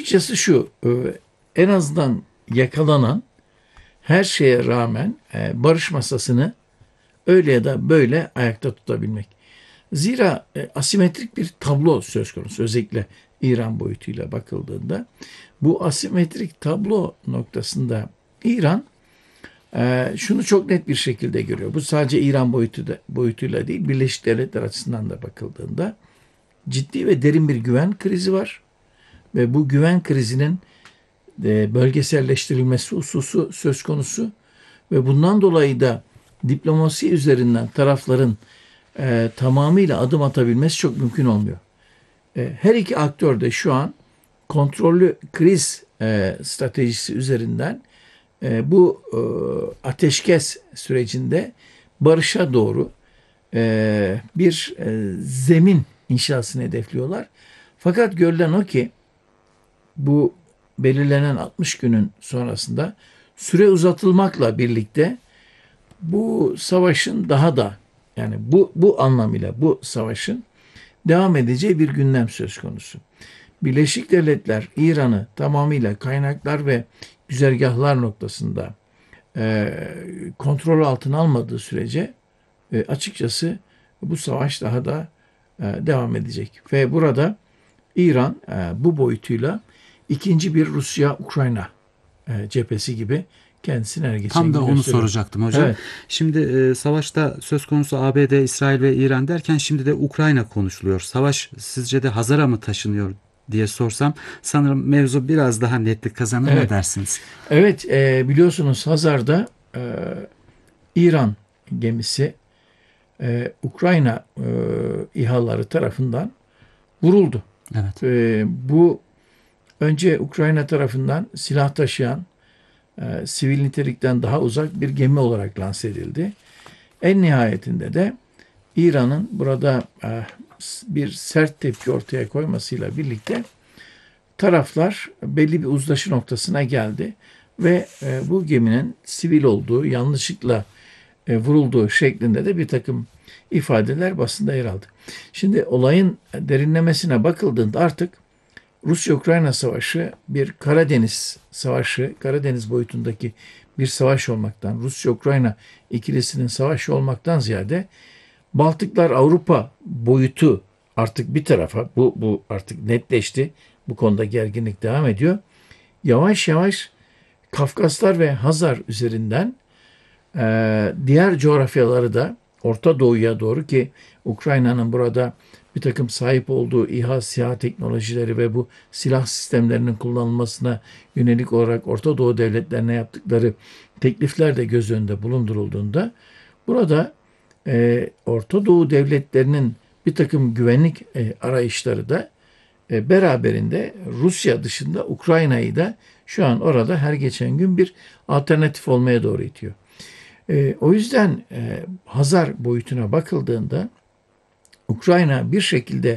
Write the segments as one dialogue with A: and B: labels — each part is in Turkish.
A: açıkçası şu, en azından yakalanan her şeye rağmen barış masasını öyle ya da böyle ayakta tutabilmek. Zira asimetrik bir tablo söz konusu, özellikle İran boyutuyla bakıldığında. Bu asimetrik tablo noktasında İran şunu çok net bir şekilde görüyor. Bu sadece İran boyutuyla değil, Birleşik Devletler açısından da bakıldığında ciddi ve derin bir güven krizi var. Ve bu güven krizinin bölgeselleştirilmesi hususu söz konusu. Ve bundan dolayı da diplomasi üzerinden tarafların tamamıyla adım atabilmesi çok mümkün olmuyor. Her iki aktör de şu an kontrollü kriz stratejisi üzerinden bu ateşkes sürecinde barışa doğru bir zemin inşasını hedefliyorlar. Fakat görülen o ki bu belirlenen 60 günün sonrasında süre uzatılmakla birlikte bu savaşın daha da, yani bu anlamıyla bu savaşın devam edeceği bir gündem söz konusu. Birleşik Devletler İran'ı tamamıyla kaynaklar ve güzergahlar noktasında kontrol altına almadığı sürece açıkçası bu savaş daha da devam edecek. Ve burada İran bu boyutuyla ikinci bir Rusya-Ukrayna cephesi gibi kendisini ele geçen
B: Tam da
A: gibi
B: onu
A: gösteriyor.
B: soracaktım hocam.
A: Evet.
B: Şimdi savaşta söz konusu ABD, İsrail ve İran derken şimdi de Ukrayna konuşuluyor. Savaş sizce de Hazar'a mı taşınıyor diye sorsam sanırım mevzu biraz daha netlik kazanır. Ne
A: Evet.
B: dersiniz?
A: Evet, biliyorsunuz Hazar'da İran gemisi Ukrayna İHA'ları tarafından vuruldu.
B: Evet.
A: Bu önce Ukrayna tarafından silah taşıyan, sivil nitelikten daha uzak bir gemi olarak lanse edildi. En nihayetinde de İran'ın burada bir sert tepki ortaya koymasıyla birlikte taraflar belli bir uzlaşı noktasına geldi ve bu geminin sivil olduğu, yanlışlıkla vurulduğu şeklinde de bir takım ifadeler basında yer aldı. Şimdi olayın derinlemesine bakıldığında artık Rusya-Ukrayna savaşı bir Karadeniz savaşı, Karadeniz boyutundaki bir savaş olmaktan, Rusya-Ukrayna ikilisinin savaşı olmaktan ziyade Baltıklar-Avrupa boyutu artık bir tarafa, bu artık netleşti. Bu konuda gerginlik devam ediyor. Yavaş yavaş Kafkaslar ve Hazar üzerinden diğer coğrafyaları da Orta Doğu'ya doğru, ki Ukrayna'nın burada bir takım sahip olduğu İHA, SİHA teknolojileri ve bu silah sistemlerinin kullanılmasına yönelik olarak Orta Doğu devletlerine yaptıkları teklifler de göz önünde bulundurulduğunda burada Orta Doğu devletlerinin bir takım güvenlik arayışları da beraberinde Rusya dışında Ukrayna'yı da şu an orada her geçen gün bir alternatif olmaya doğru itiyor. O yüzden Hazar boyutuna bakıldığında Ukrayna bir şekilde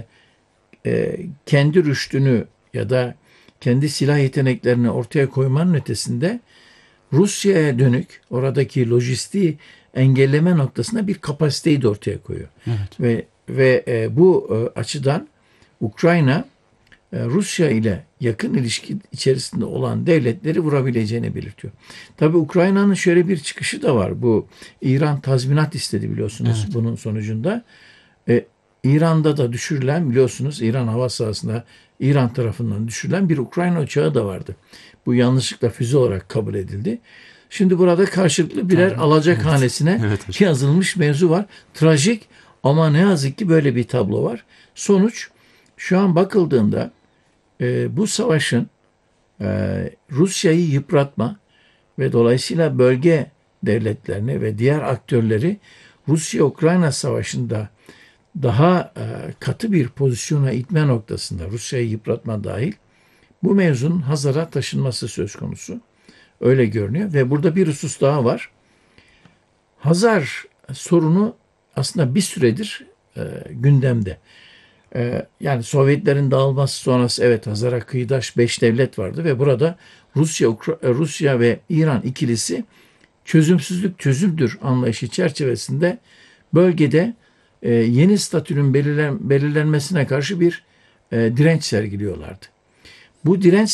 A: kendi rüştünü ya da kendi silah yeteneklerini ortaya koymanın ötesinde Rusya'ya dönük oradaki lojistiği engelleme noktasında bir kapasiteyi de ortaya koyuyor.
B: Evet.
A: Ve bu açıdan Ukrayna Rusya ile yakın ilişki içerisinde olan devletleri vurabileceğini belirtiyor. Tabii Ukrayna'nın şöyle bir çıkışı da var. Bu İran tazminat istedi biliyorsunuz,
B: Evet.
A: bunun sonucunda. İran'da da düşürülen, biliyorsunuz, İran hava sahasında İran tarafından düşürülen bir Ukrayna uçağı da vardı. Bu yanlışlıkla füze olarak kabul edildi. Şimdi burada karşılıklı birer alacakhanesine
B: Evet.
A: yazılmış mevzu var. Trajik ama ne yazık ki böyle bir tablo var. Sonuç, şu an bakıldığında bu savaşın Rusya'yı yıpratma ve dolayısıyla bölge devletlerini ve diğer aktörleri Rusya-Ukrayna savaşında daha katı bir pozisyona itme noktasında, Rusya'yı yıpratma dahil, bu mevzunun Hazar'a taşınması söz konusu. Öyle görünüyor ve burada bir husus daha var. Hazar sorunu aslında bir süredir gündemde. Yani Sovyetlerin dağılması sonrası evet Hazar'a kıyıdaş 5 devlet vardı ve burada Rusya ve İran ikilisi çözümsüzlük çözümdür anlayışı çerçevesinde bölgede yeni statünün belirlenmesine karşı bir direnç sergiliyorlardı. Bu direnç